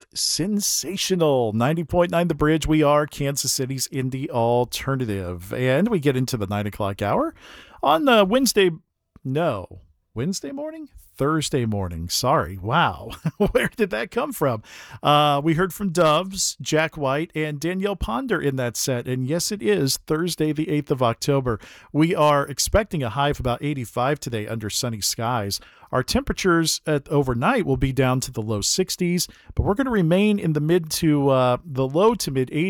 sensational. 90.9 The Bridge. We are Kansas City's indie alternative. And we get into the 9 o'clock hour on Wednesday. No, Wednesday morning? Thursday morning. Sorry. Wow. Where did that come from? We heard from Doves, Jack White, and Danielle Ponder in that set. And yes, it is Thursday, the 8th of October. We are expecting a high of about 85 today under sunny skies. Our temperatures at overnight will be down to the low 60s, but we're going to remain in the the low to mid 80s